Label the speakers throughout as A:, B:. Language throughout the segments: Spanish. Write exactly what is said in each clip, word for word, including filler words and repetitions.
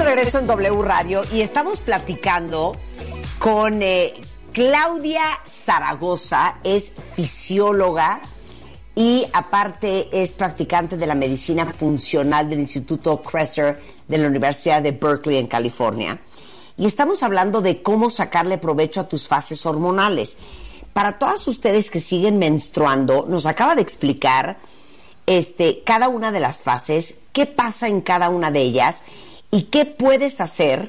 A: de regreso en W Radio y estamos platicando con eh, Claudia Zaragoza, es fisióloga y aparte es practicante de la medicina funcional del Instituto Kresser de la Universidad de Berkeley en California. Y estamos hablando de cómo sacarle provecho a tus fases hormonales. Para todas ustedes que siguen menstruando, nos acaba de explicar este, cada una de las fases, qué pasa en cada una de ellas y qué puedes hacer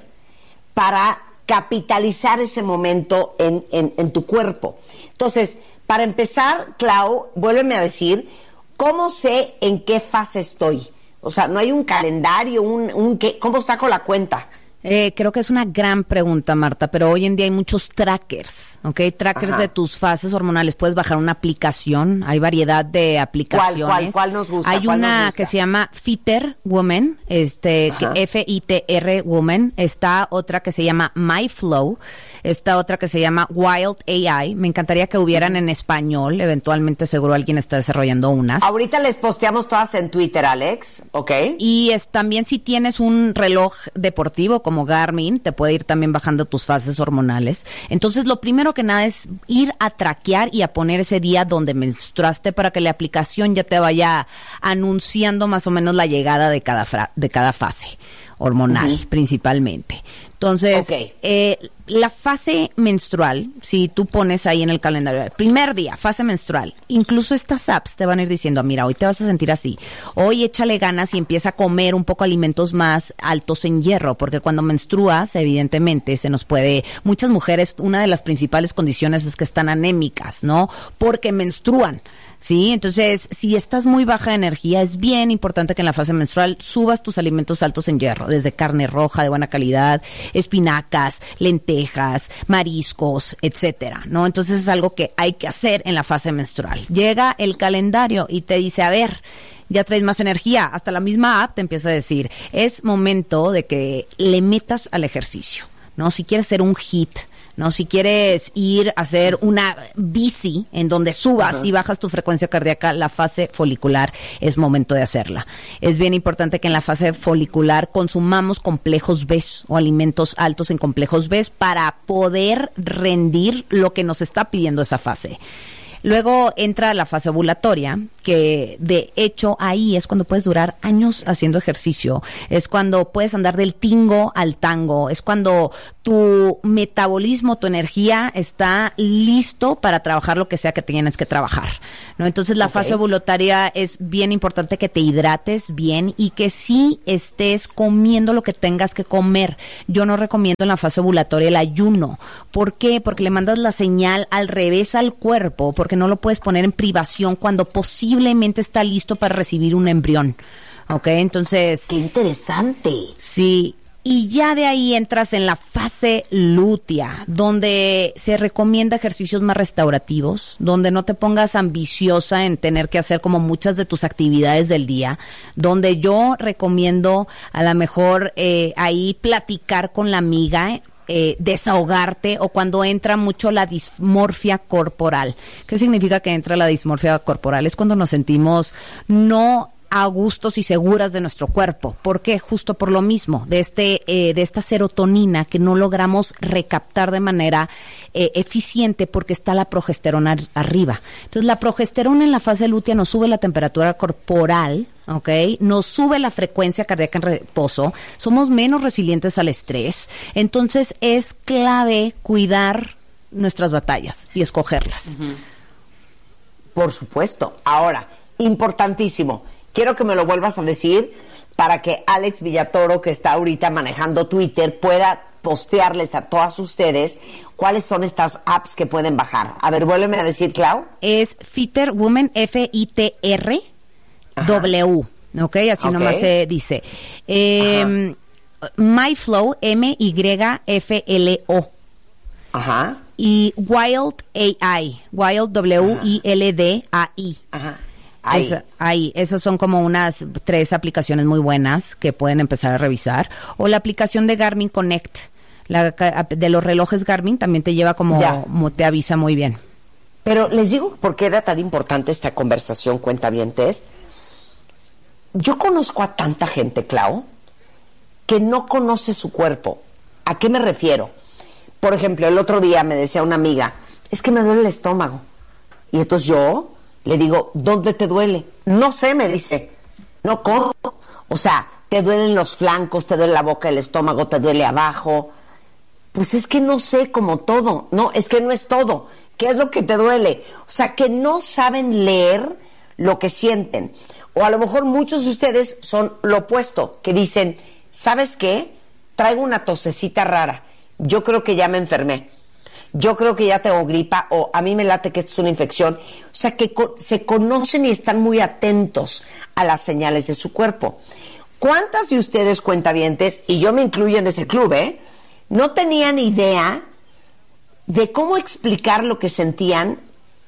A: para capitalizar ese momento en, en, en tu cuerpo. Entonces, para empezar, Clau, vuélveme a decir, ¿cómo sé en qué fase estoy? O sea, no hay un calendario, un, un qué, ¿cómo saco la cuenta?
B: Eh, creo que es una gran pregunta, Marta, pero hoy en día hay muchos trackers, ¿ok? Trackers Ajá. de tus fases hormonales. Puedes bajar una aplicación, hay variedad de aplicaciones.
A: ¿Cuál, cuál, cuál nos gusta?
B: Hay una que se llama Fitter Woman, este, que F I T R Woman. Está otra que se llama MyFlow. Está otra que se llama Wild A I. Me encantaría que hubieran uh-huh. en español. Eventualmente seguro alguien está desarrollando unas.
A: Ahorita les posteamos todas en Twitter, Alex, ¿ok?
B: Y es, también si tienes un reloj deportivo como Garmin, te puede ir también bajando tus fases hormonales. Entonces, lo primero que nada es ir a traquear y a poner ese día donde menstruaste para que la aplicación ya te vaya anunciando más o menos la llegada de cada, fra- de cada fase hormonal, uh-huh. principalmente. Entonces, okay. eh, la fase menstrual, si tú pones ahí en el calendario, primer día, fase menstrual, incluso estas apps te van a ir diciendo, mira, hoy te vas a sentir así, hoy échale ganas y empieza a comer un poco alimentos más altos en hierro, porque cuando menstruas, evidentemente, se nos puede, muchas mujeres, una de las principales condiciones es que están anémicas, ¿no? Porque menstruan. Sí, entonces, si estás muy baja de energía, es bien importante que en la fase menstrual subas tus alimentos altos en hierro, desde carne roja de buena calidad, espinacas, lentejas, mariscos, etcétera, ¿no? Entonces es algo que hay que hacer en la fase menstrual. Llega el calendario y te dice, a ver, ya traes más energía, hasta la misma app te empieza a decir, es momento de que le metas al ejercicio, ¿no? Si quieres ser un hit, ¿no? Si quieres ir a hacer una bici en donde subas uh-huh. y bajas tu frecuencia cardíaca, la fase folicular es momento de hacerla. Es bien importante que en la fase folicular consumamos complejos B o alimentos altos en complejos B para poder rendir lo que nos está pidiendo esa fase. Luego entra la fase ovulatoria, que de hecho ahí es cuando puedes durar años haciendo ejercicio, es cuando puedes andar del tingo al tango, es cuando tu metabolismo, tu energía está listo para trabajar lo que sea que tienes que trabajar, ¿no? Entonces la okay. fase ovulatoria es bien importante que te hidrates bien y que sí estés comiendo lo que tengas que comer. Yo no recomiendo en la fase ovulatoria el ayuno. ¿Por qué? Porque le mandas la señal al revés al cuerpo, porque no lo puedes poner en privación cuando posiblemente está listo para recibir un embrión. ¿Ok? Entonces...
A: ¡Qué interesante!
B: Sí. Y ya de ahí entras en la fase lútea, donde se recomienda ejercicios más restaurativos, donde no te pongas ambiciosa en tener que hacer como muchas de tus actividades del día, donde yo recomiendo a lo mejor eh, ahí platicar con la amiga, Eh, desahogarte, o cuando entra mucho la dismorfia corporal. ¿Qué significa que entra la dismorfia corporal? Es cuando nos sentimos no a gustos y seguras de nuestro cuerpo. ¿Por qué? Justo por lo mismo, de este eh, de esta serotonina que no logramos recaptar de manera eh, eficiente porque está la progesterona ar- arriba. Entonces la progesterona en la fase lútea nos sube la temperatura corporal, ¿ok? Nos sube la frecuencia cardíaca en reposo, somos menos resilientes al estrés. Entonces es clave cuidar nuestras batallas y escogerlas.
A: Uh-huh. Por supuesto. Ahora, importantísimo, quiero que me lo vuelvas a decir para que Alex Villatoro, que está ahorita manejando Twitter, pueda postearles a todas ustedes cuáles son estas apps que pueden bajar. A ver, vuélveme a decir, Clau.
B: Es Fitter Woman, F I T R W, ¿ok? Así okay. nomás se dice. Eh, MyFlow, M Y F L O.
A: Ajá.
B: Y Wild A I, Wild W I L D A I.
A: Ajá. Ahí.
B: Es, ahí, esos son como unas tres aplicaciones muy buenas que pueden empezar a revisar. O la aplicación de Garmin Connect, la de los relojes Garmin, también te lleva como, como te avisa muy bien.
A: Pero les digo por qué era tan importante esta conversación, cuentavientes. Yo conozco a tanta gente, Clau, que no conoce su cuerpo. ¿A qué me refiero? Por ejemplo, el otro día me decía una amiga, es que me duele el estómago. Y entonces yo le digo, ¿dónde te duele? No sé, me dice. No, ¿cómo? O sea, te duelen los flancos, te duele la boca, el estómago, te duele abajo. Pues es que no sé, como todo. No, es que no es todo. ¿Qué es lo que te duele? O sea, que no saben leer lo que sienten. O a lo mejor muchos de ustedes son lo opuesto, que dicen, ¿sabes qué? Traigo una tosecita rara. Yo creo que ya me enfermé. Yo creo que ya tengo gripa, o a mí me late que esto es una infección. O sea, que co- se conocen y están muy atentos a las señales de su cuerpo. ¿Cuántas de ustedes, cuentavientes, y yo me incluyo en ese club, eh, no tenían idea de cómo explicar lo que sentían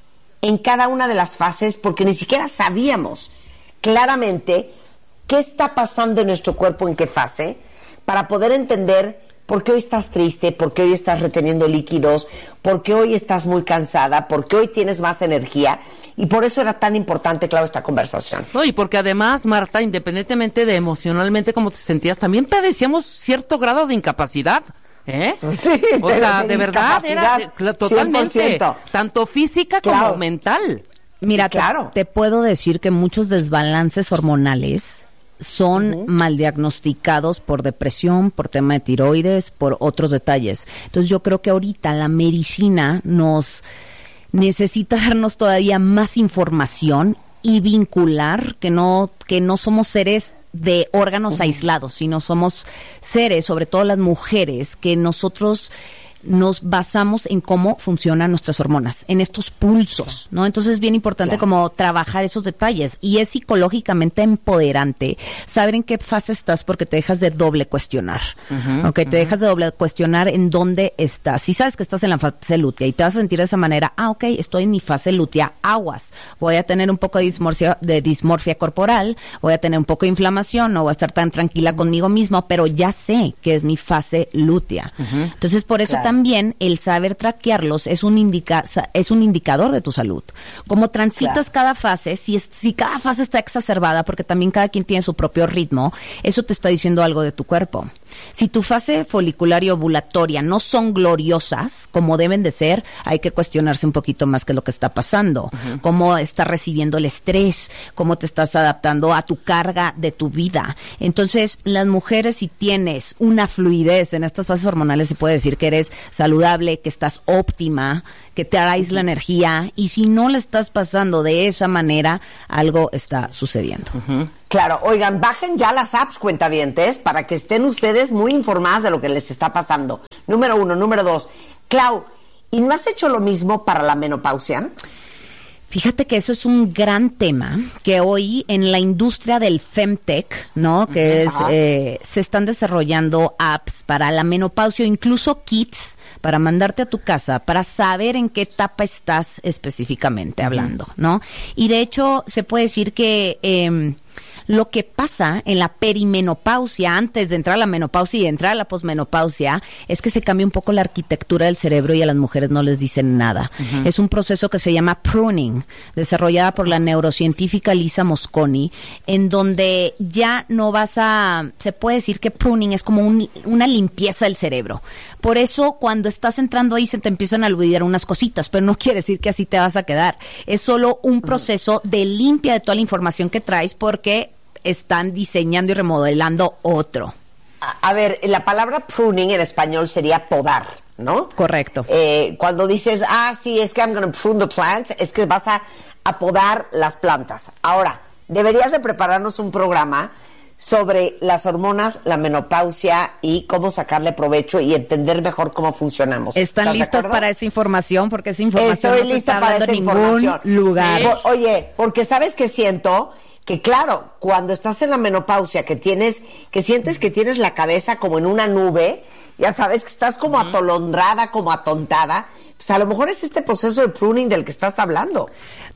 A: en cada una de las fases, porque ni siquiera sabíamos claramente qué está pasando en nuestro cuerpo, en qué fase, para poder entender por qué hoy estás triste, por qué hoy estás reteniendo líquidos, por qué hoy estás muy cansada, por qué hoy tienes más energía, y por eso era tan importante, claro, esta conversación.
C: No, y porque además, Marta, independientemente de emocionalmente cómo te sentías, también padecíamos cierto grado de incapacidad. ¿Eh?
A: Sí,
C: o sea, de verdad era cl- totalmente,
A: cien por ciento.
C: Tanto física como
A: Claro.
C: mental.
B: Mira,
A: Claro.
B: te, te puedo decir que muchos desbalances hormonales son uh-huh. mal diagnosticados por depresión, por tema de tiroides, por otros detalles. Entonces yo creo que ahorita la medicina nos necesita darnos todavía más información y vincular que no, que no somos seres de órganos uh-huh. aislados, sino somos seres, sobre todo las mujeres, que nosotros nos basamos en cómo funcionan nuestras hormonas, en estos pulsos, ¿no? Entonces es bien importante claro. como trabajar esos detalles, y es psicológicamente empoderante saber en qué fase estás, porque te dejas de doble cuestionar, uh-huh, ¿ok? Uh-huh. Te dejas de doble cuestionar en dónde estás. Si sabes que estás en la fase lútea y te vas a sentir de esa manera, ah, ok, estoy en mi fase lútea, aguas, voy a tener un poco de dismorfia, de dismorfia corporal, voy a tener un poco de inflamación, no voy a estar tan tranquila conmigo mismo, pero ya sé que es mi fase lútea. Uh-huh. Entonces por eso claro. también el saber traquearlos es un indica, es un indicador de tu salud. Como transitas claro. cada fase, si, es, si cada fase está exacerbada, porque también cada quien tiene su propio ritmo, eso te está diciendo algo de tu cuerpo. Si tu fase folicular y ovulatoria no son gloriosas como deben de ser, hay que cuestionarse un poquito más qué es lo que está pasando, uh-huh. cómo estás recibiendo el estrés, cómo te estás adaptando a tu carga de tu vida. Entonces, las mujeres, si tienes una fluidez en estas fases hormonales, se puede decir que eres saludable, que estás óptima, que te traes la energía, y si no le estás pasando de esa manera, algo está sucediendo.
A: Uh-huh. Claro, oigan, bajen ya las apps, cuentavientes, para que estén ustedes muy informadas de lo que les está pasando. Número uno. Número dos, Clau, ¿y no has hecho lo mismo para la menopausia?
B: Fíjate que eso es un gran tema, que hoy en la industria del femtech, ¿no? Que es, eh, se están desarrollando apps para la menopausia, incluso kits para mandarte a tu casa, para saber en qué etapa estás específicamente hablando, ¿no? Y de hecho, se puede decir que eh, lo que pasa en la perimenopausia, antes de entrar a la menopausia y entrar a la posmenopausia, es que se cambia un poco la arquitectura del cerebro y a las mujeres no les dicen nada. Uh-huh. Es un proceso que se llama pruning, desarrollada por la neurocientífica Lisa Mosconi, en donde ya no vas a, se puede decir que pruning es como un, una limpieza del cerebro. Por eso cuando estás entrando ahí se te empiezan a olvidar unas cositas, pero no quiere decir que así te vas a quedar. Es solo un proceso de limpia de toda la información que traes, porque están diseñando y remodelando otro.
A: A, a ver, la palabra pruning en español sería podar, ¿no?
B: Correcto.
A: Eh, cuando dices, ah, sí, es que I'm going to prune the plants, es que vas a, a podar las plantas. Ahora, deberías de prepararnos un programa sobre las hormonas, la menopausia y cómo sacarle provecho y entender mejor cómo funcionamos.
B: ¿Están listas para esa información? Porque esa información
A: Estoy
B: no se
A: lista
B: está
A: para
B: hablando
A: esa
B: en ningún
A: información.
B: lugar.
A: Sí. Por, oye, porque ¿sabes qué siento? Que claro, cuando estás en la menopausia, que tienes, que sientes que tienes la cabeza como en una nube, ya sabes que estás como uh-huh. atolondrada, como atontada, pues a lo mejor es este proceso de pruning del que estás hablando.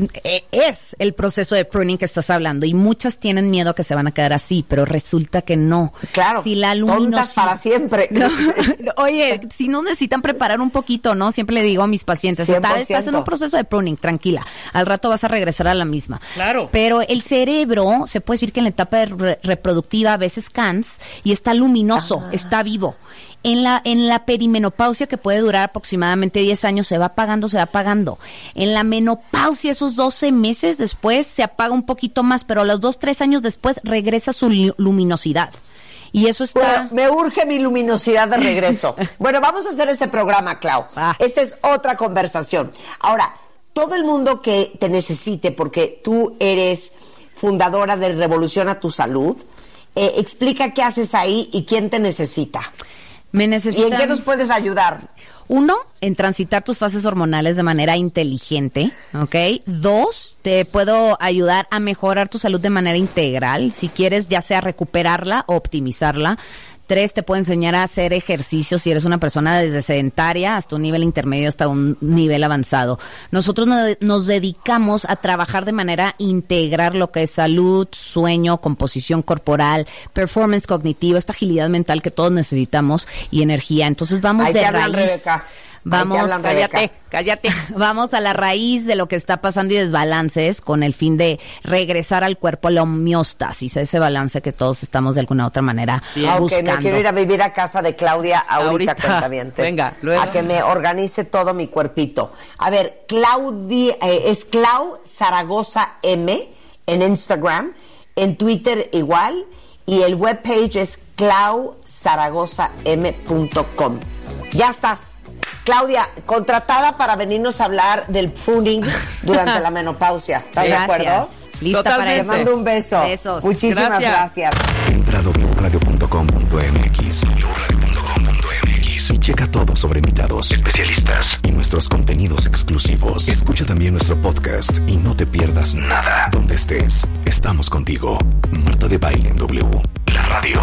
B: Es el proceso de pruning que estás hablando y muchas tienen miedo que se van a quedar así, pero resulta que no.
A: Claro,
B: si la
A: tontas para siempre.
B: No, oye, si no necesitan preparar un poquito, ¿no? Siempre le digo a mis pacientes, estás, estás en un proceso de pruning, tranquila, al rato vas a regresar a la misma.
C: Claro.
B: Pero el cerebro, se puede decir que en la etapa re- reproductiva a veces cansa y está luminoso, ah. está vivo. En la, en la perimenopausia, que puede durar aproximadamente diez años, se va apagando, se va apagando. En la menopausia, esos doce meses después, se apaga un poquito más, pero a los dos, tres años después regresa su luminosidad. Y eso está...
A: Bueno, me urge mi luminosidad de regreso. Bueno, vamos a hacer este programa, Clau. Ah. Esta es otra conversación. Ahora, todo el mundo que te necesite, porque tú eres fundadora de Revolución a tu Salud, eh, explica qué haces ahí y quién te necesita.
B: Me necesitan...
A: ¿Y en qué nos puedes ayudar?
B: Uno, en transitar tus fases hormonales de manera inteligente, ¿ok? Dos, te puedo ayudar a mejorar tu salud de manera integral, si quieres ya sea recuperarla o optimizarla. Tres, te puedo enseñar a hacer ejercicio si eres una persona desde sedentaria hasta un nivel intermedio, hasta un nivel avanzado. Nosotros nos dedicamos a trabajar de manera integral lo que es salud, sueño, composición corporal, performance cognitiva, esta agilidad mental que todos necesitamos y energía. Entonces vamos
A: Ahí
B: de
A: te
B: raíz.
A: Hablan, Rebeca.
B: Vamos,
A: hablan,
B: cállate, cállate. Vamos a la raíz de lo que está pasando y desbalances con el fin de regresar al cuerpo a la homeostasis, a ese balance que todos estamos de alguna u otra manera
A: Bien.
B: buscando.
A: Ok, me quiero ir a vivir a casa de Claudia ahorita,
C: ahorita.
A: cuentavientes.
C: Venga, luego.
A: A que me organice todo mi cuerpito. A ver, Claudia, eh, es Clau Zaragoza M en Instagram, en Twitter igual, y el webpage es clau zaragoza m punto com. Ya estás. Claudia, contratada para venirnos a hablar del pruning durante la menopausia. ¿Estás
B: Gracias.
A: de acuerdo?
B: Lista
C: Totalmente.
B: para
A: Te
B: eso.
A: mando un beso.
B: Besos.
A: Muchísimas gracias.
C: Gracias.
D: Entra a doble u radio punto com punto m x doble u radio punto com punto m x y checa todo sobre invitados, especialistas y nuestros contenidos exclusivos. Escucha también nuestro podcast y no te pierdas nada. Donde estés, estamos contigo. Marta de Baile en W. La radio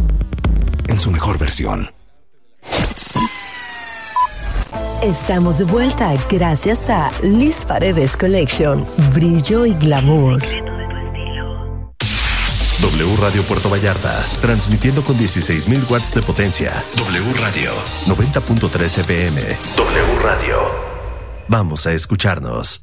D: en su mejor versión.
E: Estamos de vuelta gracias a Liz Paredes Collection, brillo y glamour.
F: W Radio Puerto Vallarta, transmitiendo con dieciséis mil watts de potencia. W Radio, noventa punto tres F M. W Radio. Vamos a escucharnos.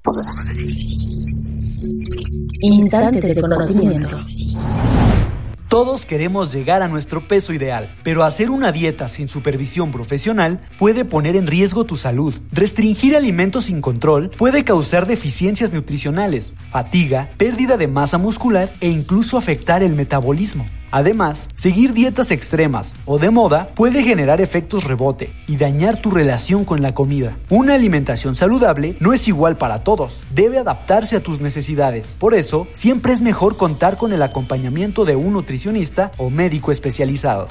G: Instantes de conocimiento.
H: Todos queremos llegar a nuestro peso ideal, pero hacer una dieta sin supervisión profesional puede poner en riesgo tu salud. Restringir alimentos sin control puede causar deficiencias nutricionales, fatiga, pérdida de masa muscular e incluso afectar el metabolismo. Además, seguir dietas extremas o de moda puede generar efectos rebote y dañar tu relación con la comida. Una alimentación saludable no es igual para todos, debe adaptarse a tus necesidades. Por eso, siempre es mejor contar con el acompañamiento de un nutricionista o médico especializado.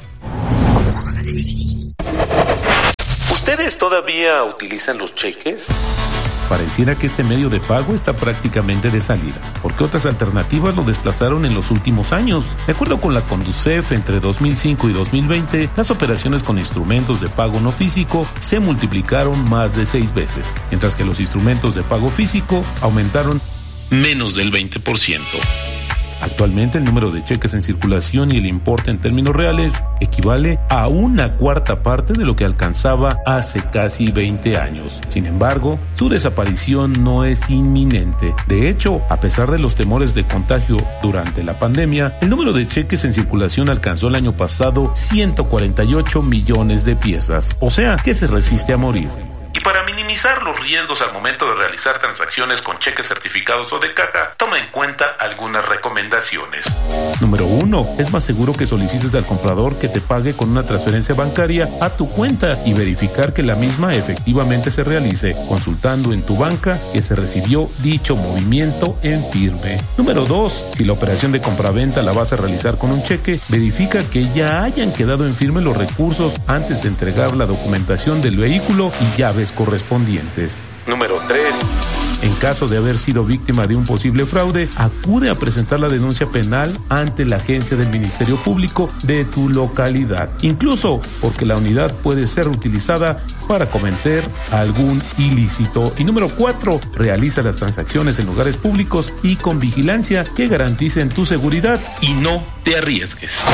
I: ¿Ustedes todavía utilizan los cheques?
J: Pareciera que este medio de pago está prácticamente de salida, porque otras alternativas lo desplazaron en los últimos años. De acuerdo con la Conducef, entre dos mil cinco y dos mil veinte, las operaciones con instrumentos de pago no físico se multiplicaron más de seis veces, mientras que los instrumentos de pago físico aumentaron menos del veinte por ciento. Actualmente el número de cheques en circulación y el importe en términos reales equivale a una cuarta parte de lo que alcanzaba hace casi veinte años. Sin embargo, su desaparición no es inminente. De hecho, a pesar de los temores de contagio durante la pandemia, el número de cheques en circulación alcanzó el año pasado ciento cuarenta y ocho millones de piezas, o sea, que se resiste a morir.
I: Y para minimizar los riesgos al momento de realizar transacciones con cheques certificados o de caja, toma en cuenta algunas recomendaciones.
J: Número uno. Es más seguro que solicites al comprador que te pague con una transferencia bancaria a tu cuenta y verificar que la misma efectivamente se realice, consultando en tu banca que se recibió dicho movimiento en firme. Número dos. Si la operación de compraventa la vas a realizar con un cheque, verifica que ya hayan quedado en firme los recursos antes de entregar la documentación del vehículo y llaves correspondientes.
I: Número tres.
J: En caso de haber sido víctima de un posible fraude, acude a presentar la denuncia penal ante la agencia del Ministerio Público de tu localidad, incluso porque la unidad puede ser utilizada para cometer algún ilícito. Y número cuatro, realiza las transacciones en lugares públicos y con vigilancia que garanticen tu seguridad y no te arriesgues.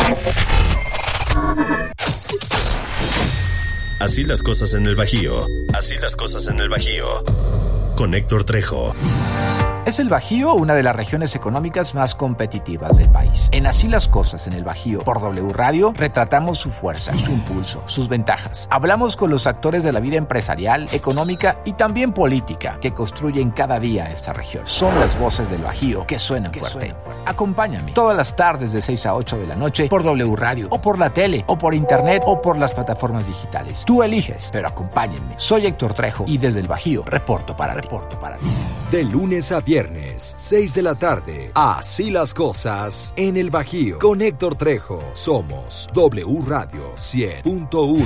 F: Así las cosas en el Bajío. Así las cosas en el Bajío. Con Héctor Trejo.
K: ¿Es el Bajío una de las regiones económicas más competitivas del país? En Así las cosas en el Bajío, por W Radio, retratamos su fuerza, su impulso, sus ventajas. Hablamos con los actores de la vida empresarial, económica y también política que construyen cada día esta región. Son las voces del Bajío que suenan, que fuerte. suenan fuerte. Acompáñame todas las tardes de seis a ocho de la noche por W Radio, o por la tele, o por internet, o por las plataformas digitales. Tú eliges, pero acompáñenme. Soy Héctor Trejo y desde el Bajío reporto para reporto para ti.
L: De lunes a viernes, seis de la tarde. Así las cosas en el Bajío. Con Héctor Trejo. Somos W Radio cien punto uno.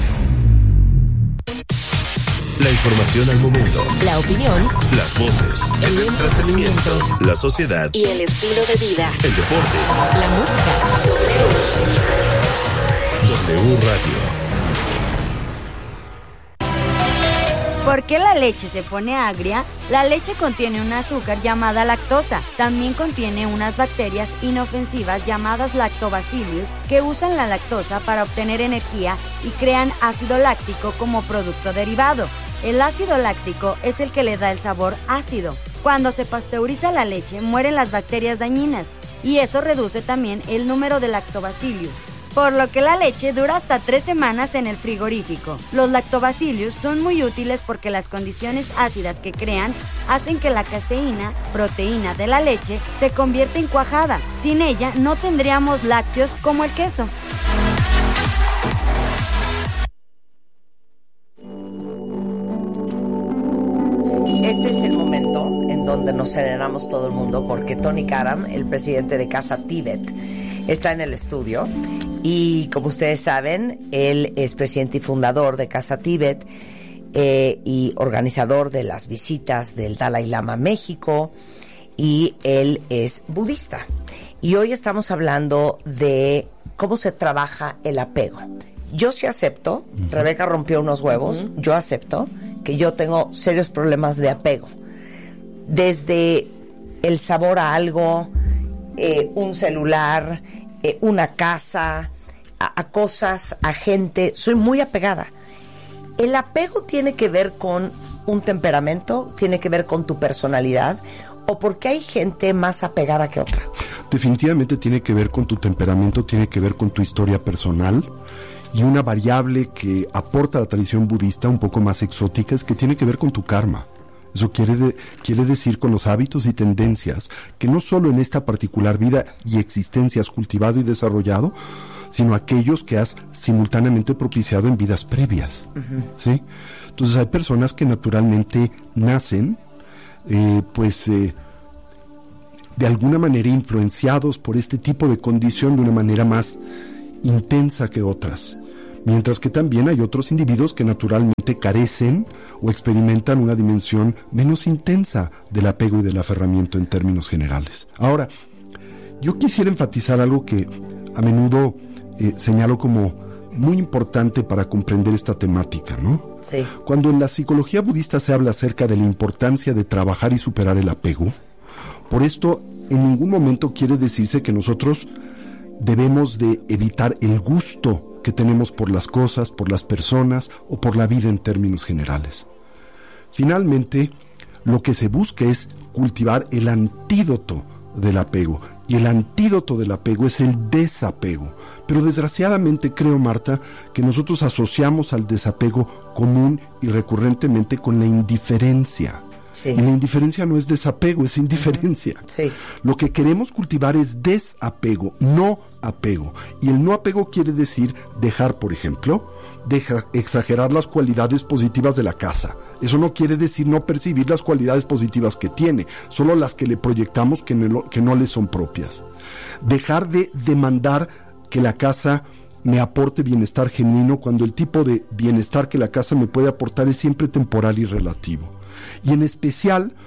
F: La información al momento.
E: La opinión.
F: Las voces. El, el entretenimiento. La sociedad.
E: Y el estilo de vida.
F: El deporte.
E: La música.
F: W. W Radio.
M: ¿Por qué la leche se pone agria? La leche contiene un azúcar llamada lactosa. También contiene unas bacterias inofensivas llamadas lactobacillus que usan la lactosa para obtener energía y crean ácido láctico como producto derivado. El ácido láctico es el que le da el sabor ácido. Cuando se pasteuriza la leche, mueren las bacterias dañinas y eso reduce también el número de lactobacillus, por lo que la leche dura hasta tres semanas en el frigorífico. Los lactobacillus son muy útiles porque las condiciones ácidas que crean hacen que la caseína, proteína de la leche, se convierta en cuajada. Sin ella no tendríamos lácteos como el queso.
A: Este es el momento en donde nos serenamos todo el mundo porque Tony Karam, el presidente de Casa Tíbet, está en el estudio. Y como ustedes saben, él es presidente y fundador de Casa Tíbet eh, y organizador de las visitas del Dalai Lama a México, y él es budista. Y hoy estamos hablando de cómo se trabaja el apego. Yo sí acepto, uh-huh. Rebeca rompió unos huevos, uh-huh. Yo acepto que yo tengo serios problemas de apego. Desde el sabor a algo, eh, un celular, eh, una casa, a, a cosas, a gente. Soy muy apegada. ¿El apego tiene que ver con un temperamento? ¿Tiene que ver con tu personalidad? ¿O porque hay gente más apegada que otra?
N: Definitivamente tiene que ver con tu temperamento, tiene que ver con tu historia personal. Y una variable que aporta la tradición budista un poco más exótica es que tiene que ver con tu karma. Eso quiere, de, quiere decir con los hábitos y tendencias que no solo en esta particular vida y existencia has cultivado y desarrollado, sino aquellos que has simultáneamente propiciado en vidas previas. Uh-huh. ¿Sí? Entonces hay personas que naturalmente nacen, eh, pues, eh, de alguna manera influenciados por este tipo de condición de una manera más intensa que otras. Mientras que también hay otros individuos que naturalmente carecen o experimentan una dimensión menos intensa del apego y del aferramiento en términos generales. Ahora, yo quisiera enfatizar algo que a menudo eh, señalo como muy importante para comprender esta temática, ¿no?
A: Sí.
N: Cuando en la psicología budista se habla acerca de la importancia de trabajar y superar el apego, por esto en ningún momento quiere decirse que nosotros debemos de evitar el gusto que tenemos por las cosas, por las personas o por la vida en términos generales. Finalmente, lo que se busca es cultivar el antídoto del apego, y el antídoto del apego es el desapego. Pero desgraciadamente creo, Marta, que nosotros asociamos al desapego común y recurrentemente con la indiferencia. Sí. Y la indiferencia no es desapego, es indiferencia.
A: Sí.
N: Lo que queremos cultivar es desapego, no apego. Y el no apego quiere decir dejar, por ejemplo, deja, exagerar las cualidades positivas de la casa. Eso no quiere decir no percibir las cualidades positivas que tiene, solo las que le proyectamos que no, que no le son propias. Dejar de demandar que la casa me aporte bienestar genuino cuando el tipo de bienestar que la casa me puede aportar es siempre temporal y relativo. Y en especial,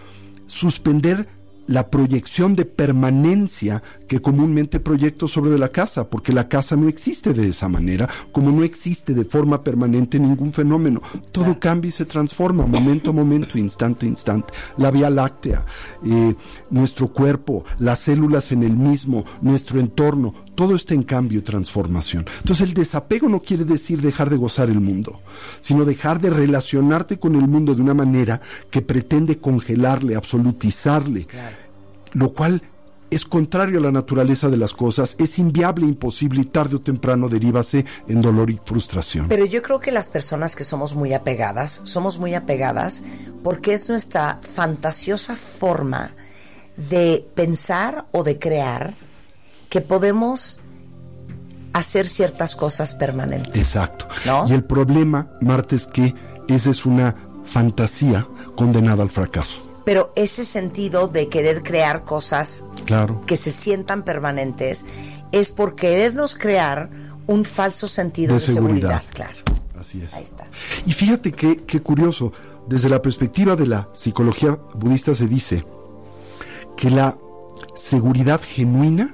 N: suspender la proyección de permanencia que comúnmente proyecto sobre de la casa, porque la casa no existe de esa manera, como no existe de forma permanente ningún fenómeno. Todo claro. cambia y se transforma, momento a momento, instante a instante. La Vía Láctea, eh, nuestro cuerpo, las células en el mismo, nuestro entorno, todo está en cambio y transformación. Entonces el desapego no quiere decir dejar de gozar el mundo, sino dejar de relacionarte con el mundo de una manera que pretende congelarle, absolutizarle, claro. lo cual es contrario a la naturaleza de las cosas, es inviable, imposible y tarde o temprano derívase en dolor y frustración.
A: Pero yo creo que las personas que somos muy apegadas, somos muy apegadas porque es nuestra fantasiosa forma de pensar o de crear que podemos hacer ciertas cosas permanentes.
N: Exacto.
A: ¿No?
N: Y el problema, Marta, es que esa es una fantasía condenada al fracaso.
A: Pero ese sentido de querer crear cosas
N: claro.
A: que se sientan permanentes es por querernos crear un falso sentido de, de seguridad. seguridad. Claro.
N: Así es.
A: Ahí está.
N: Y fíjate qué, qué curioso, desde la perspectiva de la psicología budista se dice que la seguridad genuina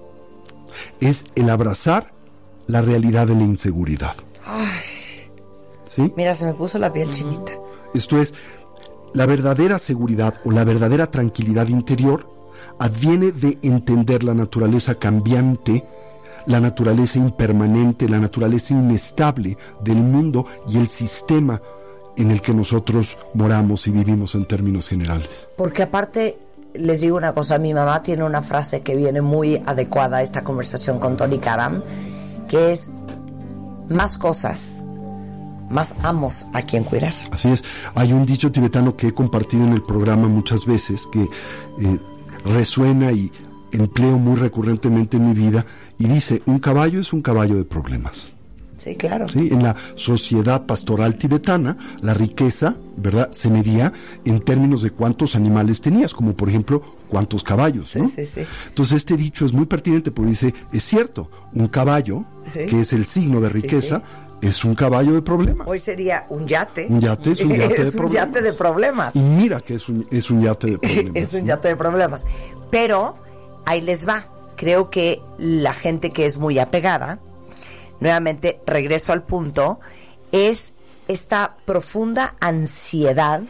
N: es el abrazar la realidad de la inseguridad.
A: Ay.
N: ¿Sí?
A: Mira, se me puso la piel chinita.
N: Esto es, la verdadera seguridad o la verdadera tranquilidad interior adviene de entender la naturaleza cambiante, la naturaleza impermanente, la naturaleza inestable del mundo y el sistema en el que nosotros moramos y vivimos en términos generales.
A: Porque aparte, les digo una cosa, mi mamá tiene una frase que viene muy adecuada a esta conversación con Tony Karam, que es más cosas, más amos a quien cuidar.
N: Así es. Hay un dicho tibetano que he compartido en el programa muchas veces que eh, resuena y empleo muy recurrentemente en mi vida y dice, un caballo es un caballo de problemas.
A: Sí, claro.
N: Sí, en la sociedad pastoral tibetana, la riqueza, ¿verdad?, se medía en términos de cuántos animales tenías, como por ejemplo, cuántos caballos, ¿no?
A: Sí, sí, sí.
N: Entonces este dicho es muy pertinente porque dice, es cierto, un caballo, sí. que es el signo de riqueza, sí, sí. es un caballo de problemas.
A: Hoy sería un yate.
N: Un yate es un yate
A: es
N: de
A: un
N: problemas.
A: yate de problemas.
N: Y mira que es un, es un yate de problemas.
A: es un
N: ¿no?
A: yate de problemas. Pero ahí les va. Creo que la gente que es muy apegada, nuevamente regreso al punto, es esta profunda ansiedad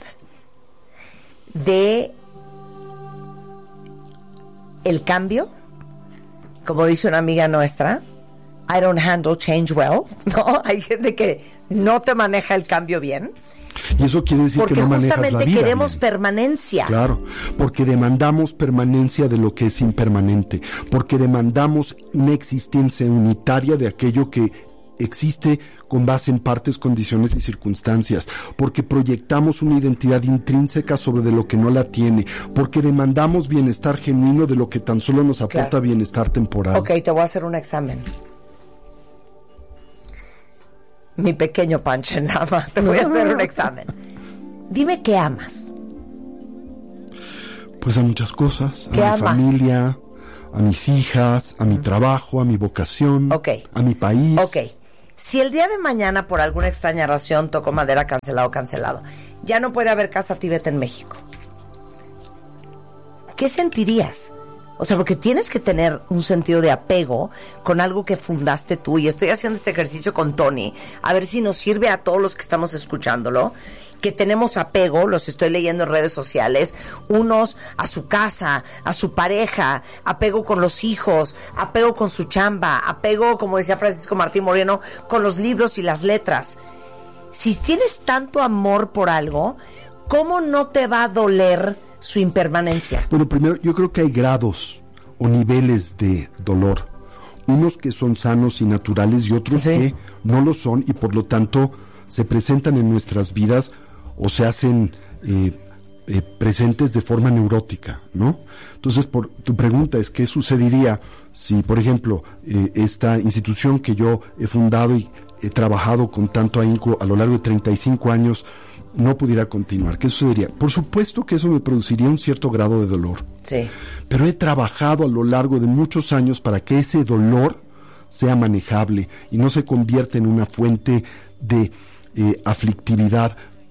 A: de el cambio, como dice una amiga nuestra, I don't handle change well, ¿no? Hay gente que no te maneja el cambio bien.
N: Y eso quiere decir
A: porque
N: que no manejas la vida.
A: Porque justamente queremos bien. permanencia.
N: Claro, porque demandamos permanencia de lo que es impermanente, porque demandamos una existencia unitaria de aquello que existe con base en partes, condiciones y circunstancias, porque proyectamos una identidad intrínseca sobre de lo que no la tiene, porque demandamos bienestar genuino de lo que tan solo nos aporta claro. bienestar temporal.
A: Ok, te voy a hacer un examen. Mi pequeño Panchenama, te voy a hacer un examen. Dime qué amas.
N: Pues a muchas cosas, a mi
A: amas?
N: familia, a mis hijas, a mi trabajo, a mi vocación,
A: okay.
N: a mi país.
A: Ok, si el día de mañana por alguna extraña razón, toco madera, cancelado, cancelado, ya no puede haber Casa Tíbet en México, ¿qué sentirías? O sea, porque tienes que tener un sentido de apego con algo que fundaste tú. Y estoy haciendo este ejercicio con Tony, a ver si nos sirve a todos los que estamos escuchándolo, que tenemos apego, los estoy leyendo en redes sociales, unos a su casa, a su pareja, apego con los hijos, apego con su chamba, apego, como decía Francisco Martín Moreno, con los libros y las letras. Si tienes tanto amor por algo, ¿cómo no te va a doler su impermanencia?
N: Bueno, primero, yo creo que hay grados o niveles de dolor. Unos que son sanos y naturales y otros sí. que no lo son y por lo tanto se presentan en nuestras vidas o se hacen eh, eh, presentes de forma neurótica, ¿no? Entonces, por tu pregunta es qué sucedería si, por ejemplo, eh, esta institución que yo he fundado y he trabajado con tanto ahínco a lo largo de treinta y cinco años no pudiera continuar. ¿Qué sucedería? Por supuesto que eso me produciría un cierto grado de dolor.
A: Sí.
N: Pero he trabajado a lo largo de muchos años para que ese dolor sea manejable y no se convierta en una fuente de eh, aflictividad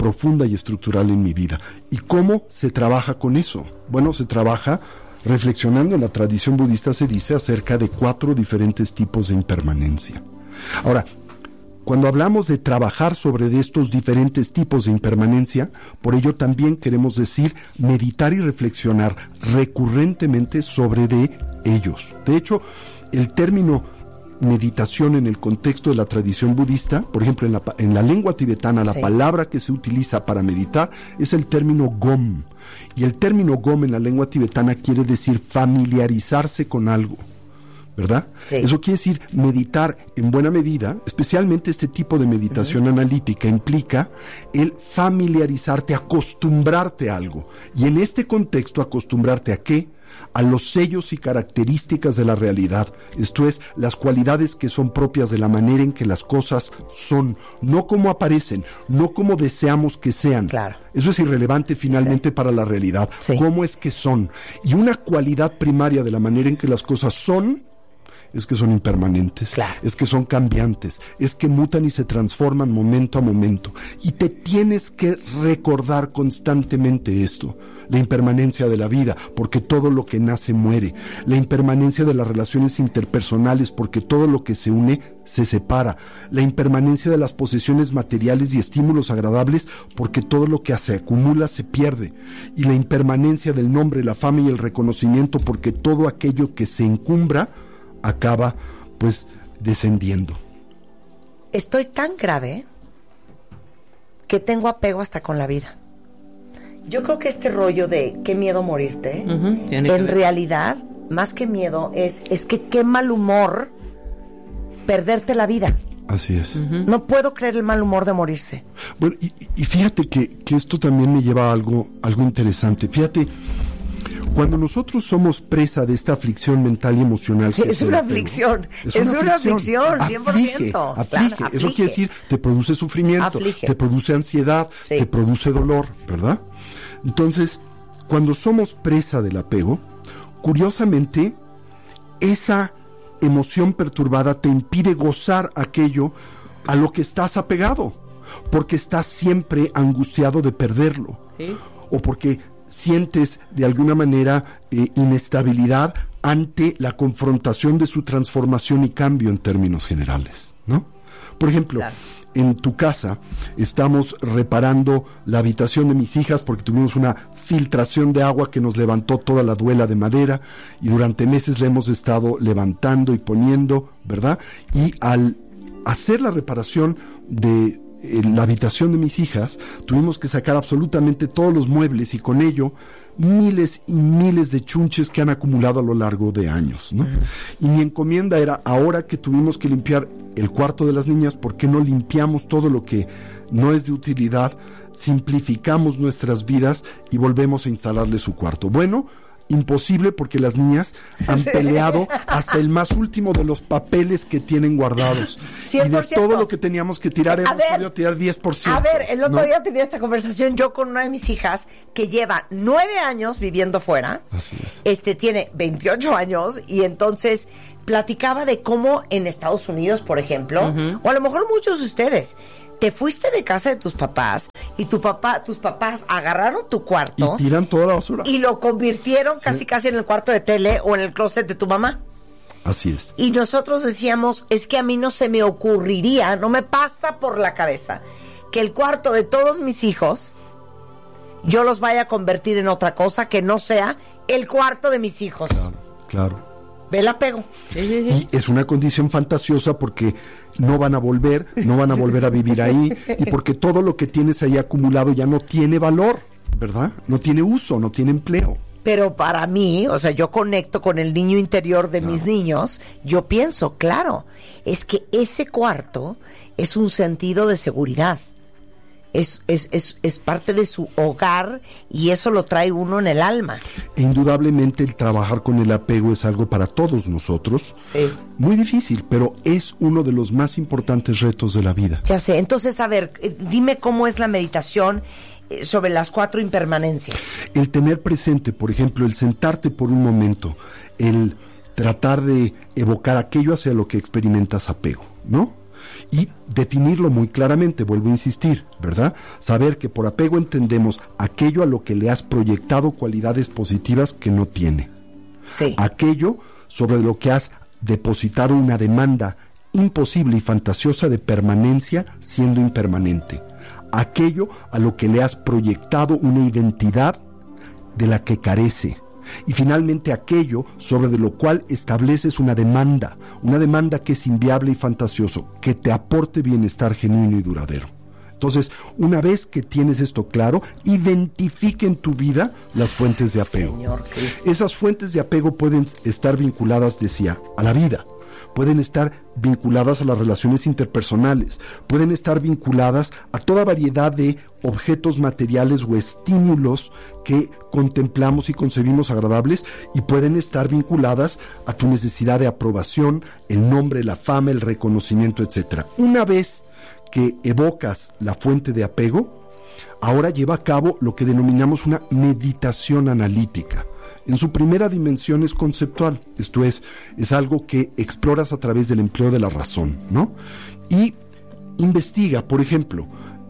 N: profunda y estructural en mi vida. ¿Y cómo se trabaja con eso? Bueno, se trabaja reflexionando. En la tradición budista se dice acerca de cuatro diferentes tipos de impermanencia. Ahora, cuando hablamos de trabajar sobre de estos diferentes tipos de impermanencia, por ello también queremos decir meditar y reflexionar recurrentemente sobre de ellos. De hecho, el término meditación en el contexto de la tradición budista, por ejemplo, en la, en la lengua tibetana, la sí. palabra que se utiliza para meditar es el término gom. Y el término gom en la lengua tibetana quiere decir familiarizarse con algo, ¿verdad? Sí. Eso quiere decir meditar en buena medida, especialmente este tipo de meditación uh-huh. analítica implica el familiarizarte, acostumbrarte a algo. Y en este contexto, ¿acostumbrarte a qué? A los sellos y características de la realidad, esto es, las cualidades que son propias de la manera en que las cosas son, no como aparecen, no como deseamos que sean.
A: Claro.
N: Eso es irrelevante finalmente sí. para la realidad, sí. cómo es que son. Y una cualidad primaria de la manera en que las cosas son es que son impermanentes, claro. es que son cambiantes, es que mutan y se transforman momento a momento. Y te tienes que recordar constantemente esto, la impermanencia de la vida, porque todo lo que nace muere, la impermanencia de las relaciones interpersonales, porque todo lo que se une se separa, la impermanencia de las posesiones materiales y estímulos agradables, porque todo lo que se acumula se pierde, y la impermanencia del nombre, la fama y el reconocimiento, porque todo aquello que se encumbra acaba, pues, descendiendo.
A: Estoy tan grave que tengo apego hasta con la vida. Yo creo que este rollo de qué miedo morirte, uh-huh. en realidad, más que miedo, es, es que qué mal humor perderte la vida.
N: Así es.
A: Uh-huh. No puedo creer el mal humor de morirse.
N: Bueno, y, y fíjate que, que esto también me lleva a algo, algo interesante. Fíjate, cuando nosotros somos presa de esta aflicción mental y emocional...
A: Sí, es, una aflicción, es, es una aflicción, cien por ciento.
N: Aflige, aflige. Claro, aflige. Eso quiere decir, te produce sufrimiento, aflige. Te produce ansiedad, sí. te produce dolor, ¿verdad? Entonces, cuando somos presa del apego, curiosamente, esa emoción perturbada te impide gozar aquello a lo que estás apegado, porque estás siempre angustiado de perderlo, ¿sí? O porque sientes de alguna manera eh, inestabilidad ante la confrontación de su transformación y cambio en términos generales, ¿no? Por ejemplo, claro. en tu casa estamos reparando la habitación de mis hijas porque tuvimos una filtración de agua que nos levantó toda la duela de madera y durante meses la hemos estado levantando y poniendo, ¿verdad? Y al hacer la reparación de en la habitación de mis hijas, tuvimos que sacar absolutamente todos los muebles y con ello miles y miles de chunches que han acumulado a lo largo de años, ¿no? Uh-huh. Y mi encomienda era, ahora que tuvimos que limpiar el cuarto de las niñas, ¿por qué no limpiamos todo lo que no es de utilidad, simplificamos nuestras vidas y volvemos a instalarle su cuarto? Bueno, imposible porque las niñas han peleado hasta el más último de los papeles que tienen guardados. cien por ciento. Y de todo lo que teníamos que tirar, hemos ver, podido tirar diez por ciento.
A: A ver, el otro
N: ¿no?
A: día tenía esta conversación yo con una de mis hijas que lleva nueve años viviendo fuera.
N: Así es.
A: Este, tiene veintiocho años y entonces platicaba de cómo en Estados Unidos, por ejemplo, uh-huh. o a lo mejor muchos de ustedes, te fuiste de casa de tus papás y tu papá, tus papás agarraron tu cuarto
N: y tiran toda la basura
A: y lo convirtieron
N: sí.
A: casi casi en el cuarto de tele o en el closet de tu mamá.
N: Así es.
A: Y nosotros decíamos, es que a mí no se me ocurriría, no me pasa por la cabeza que el cuarto de todos mis hijos yo los vaya a convertir en otra cosa que no sea el cuarto de mis hijos.
N: Claro, claro.
A: Ve el apego.
N: Y es una condición fantasiosa porque no van a volver, no van a volver a vivir ahí y porque todo lo que tienes ahí acumulado ya no tiene valor, ¿verdad? No tiene uso, no tiene empleo.
A: Pero para mí, o sea, yo conecto con el niño interior de claro. mis niños, yo pienso, claro, es que ese cuarto es un sentido de seguridad. Es, es, es, es parte de su hogar y eso lo trae uno en el alma.
N: E indudablemente el trabajar con el apego es algo para todos nosotros.
A: Sí.
N: Muy difícil, pero es uno de los más importantes retos de la vida.
A: Ya sé. Entonces, a ver, dime cómo es la meditación sobre las cuatro impermanencias.
N: El tener presente, por ejemplo, el sentarte por un momento, el tratar de evocar aquello hacia lo que experimentas apego, ¿no? Y definirlo muy claramente, vuelvo a insistir, ¿verdad? Saber que por apego entendemos aquello a lo que le has proyectado cualidades positivas que no tiene.
A: Sí.
N: Aquello sobre lo que has depositado una demanda imposible y fantasiosa de permanencia siendo impermanente. Aquello a lo que le has proyectado una identidad de la que carece. Y finalmente aquello sobre de lo cual estableces una demanda, una demanda que es inviable y fantasioso, que te aporte bienestar genuino y duradero. Entonces, una vez que tienes esto claro, identifica en tu vida las fuentes de apego.
A: Señor Cristo.
N: Esas fuentes de apego pueden estar vinculadas, decía, a la vida. Pueden estar vinculadas a las relaciones interpersonales, pueden estar vinculadas a toda variedad de objetos materiales o estímulos que contemplamos y concebimos agradables, y pueden estar vinculadas a tu necesidad de aprobación, el nombre, la fama, el reconocimiento, etcétera. Una vez que evocas la fuente de apego, ahora lleva a cabo lo que denominamos una meditación analítica. En su primera dimensión es conceptual, esto es, es algo que exploras a través del empleo de la razón, ¿no? Y investiga, por ejemplo,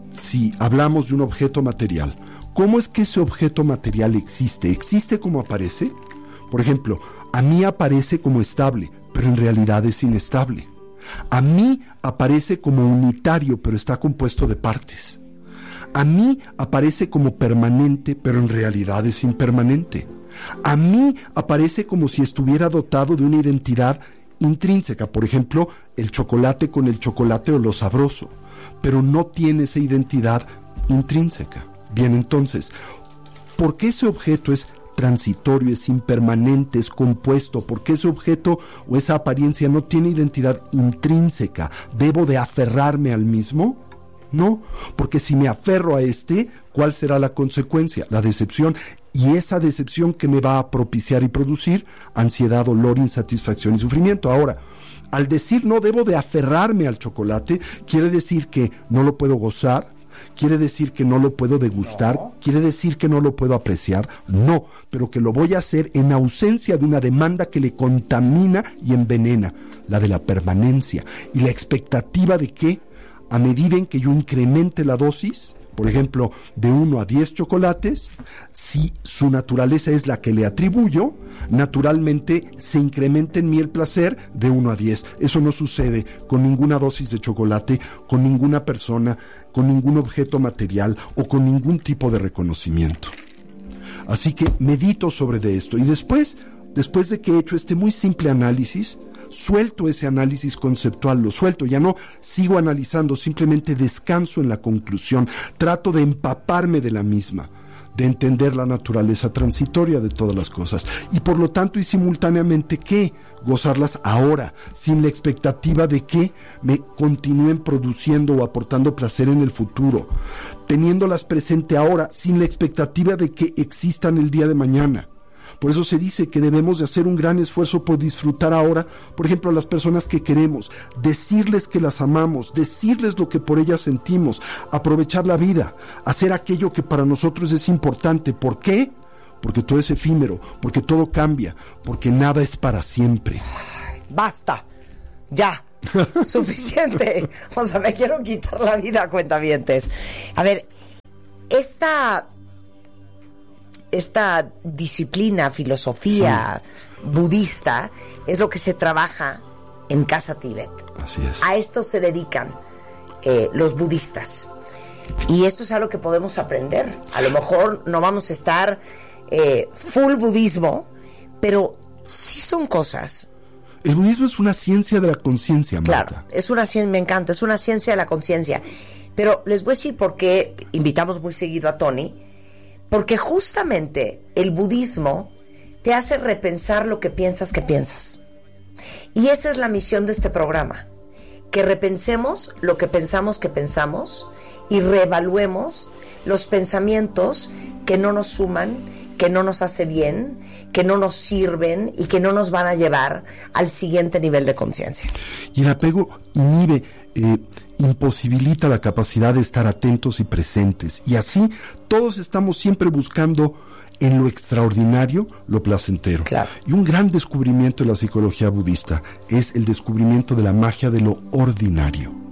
N: si hablamos de un objeto material, ¿cómo es que ese objeto material existe? ¿Existe como aparece? Por ejemplo, a mí aparece como estable, pero en realidad es inestable. A mí aparece como unitario, pero está compuesto de partes. A mí aparece como permanente, pero en realidad es impermanente. A mí aparece como si estuviera dotado de una identidad intrínseca, por ejemplo, el chocolate con el chocolate o lo sabroso, pero no tiene esa identidad intrínseca. Bien, entonces, ¿por qué ese objeto es transitorio, es impermanente, es compuesto? ¿Por qué ese objeto o esa apariencia no tiene identidad intrínseca? ¿Debo de aferrarme al mismo? No, porque si me aferro a este, ¿cuál será la consecuencia? La decepción. Y esa decepción que me va a propiciar y producir ansiedad, dolor, insatisfacción y sufrimiento. Ahora, al decir no debo de aferrarme al chocolate, quiere decir que no lo puedo gozar, quiere decir que no lo puedo degustar, no. Quiere decir que no lo puedo apreciar, no, pero que lo voy a hacer en ausencia de una demanda que le contamina y envenena, la de la permanencia y la expectativa de que a medida en que yo incremente la dosis, por ejemplo, de uno a diez chocolates, si su naturaleza es la que le atribuyo, naturalmente se incrementa en mí el placer de uno a diez. Eso no sucede con ninguna dosis de chocolate, con ninguna persona, con ningún objeto material o con ningún tipo de reconocimiento. Así que medito sobre de esto y después, después de que he hecho este muy simple análisis, suelto ese análisis conceptual, lo suelto, ya no sigo analizando, simplemente descanso en la conclusión, trato de empaparme de la misma, de entender la naturaleza transitoria de todas las cosas y por lo tanto y simultáneamente ¿qué? Gozarlas ahora, sin la expectativa de que me continúen produciendo o aportando placer en el futuro, teniéndolas presente ahora, sin la expectativa de que existan el día de mañana. Por eso se dice que debemos de hacer un gran esfuerzo por disfrutar ahora, por ejemplo, a las personas que queremos, decirles que las amamos, decirles lo que por ellas sentimos, aprovechar la vida, hacer aquello que para nosotros es importante. ¿Por qué? Porque todo es efímero, porque todo cambia, porque nada es para siempre.
A: Basta, ya, suficiente. O sea, me quiero quitar la vida, cuentavientes. A ver, esta... esta disciplina, filosofía sí. budista es lo que se trabaja en Casa Tíbet.
N: Así es.
A: A esto se dedican eh, los budistas. Y esto es algo que podemos aprender. A lo mejor no vamos a estar eh, full budismo, pero sí son cosas.
N: El budismo es una ciencia de la conciencia, Marta.
A: Claro, es una ciencia, me encanta, es una ciencia de la conciencia. Pero les voy a decir por qué invitamos muy seguido a Tony. Porque justamente el budismo te hace repensar lo que piensas que piensas. Y esa es la misión de este programa. Que repensemos lo que pensamos que pensamos y reevaluemos los pensamientos que no nos suman, que no nos hace bien, que no nos sirven y que no nos van a llevar al siguiente nivel de conciencia.
N: Y el apego inhibe... Eh, imposibilita la capacidad de estar atentos y presentes. Y así todos estamos siempre buscando en lo extraordinario lo placentero.
A: Claro.
N: Y un gran descubrimiento de la psicología budista es el descubrimiento de la magia de lo ordinario.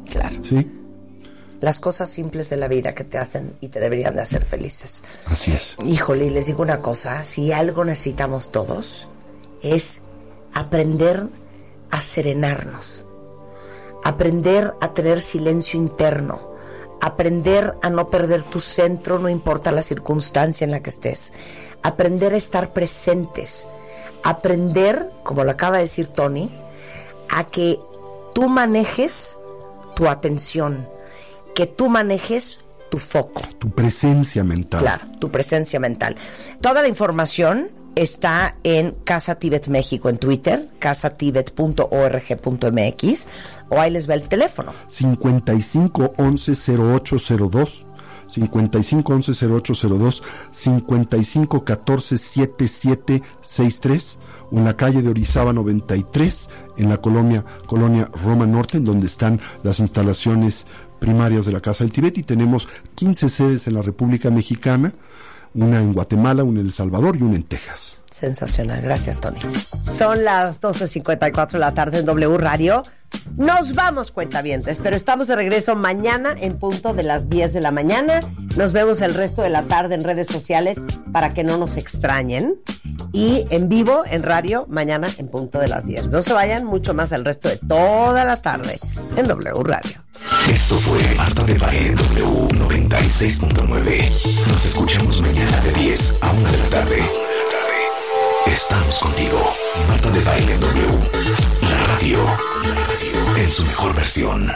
N: Sí.
A: Las cosas simples de la vida que te hacen y te deberían de hacer felices.
N: Así es.
A: Híjole, y les digo una cosa, si algo necesitamos todos es aprender a serenarnos, aprender a tener silencio interno, aprender a no perder tu centro, no importa la circunstancia en la que estés, aprender a estar presentes, aprender, como lo acaba de decir Tony, a que tú manejes tu atención, que tú manejes tu foco.
N: Tu presencia mental.
A: Claro, tu presencia mental. Toda la información está en Casa Tíbet México en Twitter, casa tibet punto org punto m x, o ahí les va el teléfono.
N: cincuenta y cinco once cero ocho cero dos, cincuenta y cinco once cero ocho cero dos, cincuenta y cinco catorce setenta y siete sesenta y tres, o en la calle de Orizaba noventa y tres, en la colonia, colonia Roma Norte, en donde están las instalaciones primarias de la Casa del Tíbet, y tenemos quince sedes en la República Mexicana, una en Guatemala, una en El Salvador y una en Texas.
A: Sensacional, gracias Tony. Son las doce cincuenta y cuatro de la tarde en W Radio. Nos vamos, cuentavientes, pero estamos de regreso mañana en punto de las diez de la mañana. Nos vemos el resto de la tarde en redes sociales para que no nos extrañen. Y en vivo, en radio, mañana en punto de las diez. No se vayan, mucho más el resto de toda la tarde en W Radio.
D: Esto fue Marta de Baile en W noventa y seis punto nueve. Nos escuchamos mañana de diez a una de la tarde. Estamos contigo. Marta de Baile en W. La radio. En su mejor versión.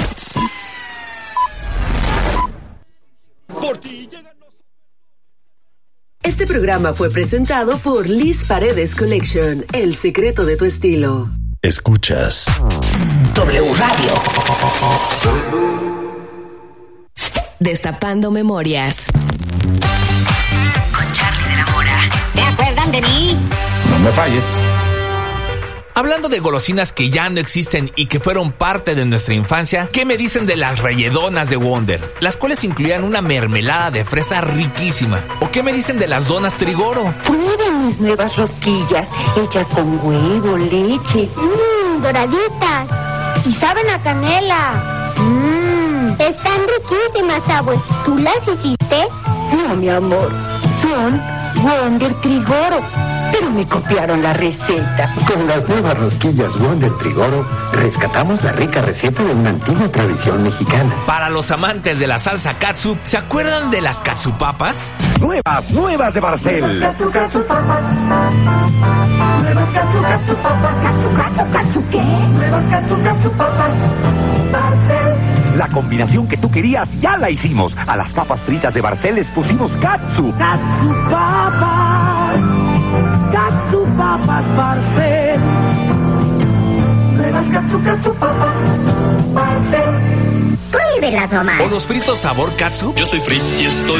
E: Este programa fue presentado por Liz Paredes Collection. El secreto de tu estilo.
F: Escuchas
E: W Radio. Destapando memorias. Con Charly de la Mora.
O: ¿Se acuerdan de mí?
P: No me falles. Hablando de golosinas que ya no existen y que fueron parte de nuestra infancia, ¿qué me dicen de las relledonas de Wonder? Las cuales incluían una mermelada de fresa riquísima. ¿O qué me dicen de las donas Trigoro?
O: Prueben mis nuevas rosquillas, hechas con huevo, leche. Mmm, doraditas. Y saben a canela. Mmm, están riquísimas, abue. ¿Tú las hiciste? No, mi amor. Son Wonder Trigoro. Pero me copiaron la receta.
Q: Con las nuevas rosquillas Wonder Trigoro, rescatamos la rica receta de una antigua tradición mexicana.
P: Para los amantes de la salsa katsup, ¿se acuerdan de las katsupapas?
R: Nuevas, nuevas de Barcel.
O: Katsu, katsu, papas. Nuevas katsu, katsu, papas. Katsu, katsu, katsu, ¿qué? Nuevas katsu, katsu, papas. Barcel.
R: La combinación que tú querías ya la hicimos. A las papas fritas de Barcel les pusimos katsu.
O: Katsu, papas. Katsu papas Barcel. Nuevas katsu katsu papas Barcel. Pruébelas nomás.
P: ¿O los fritos sabor katsu?
S: Yo soy Fritz y estoy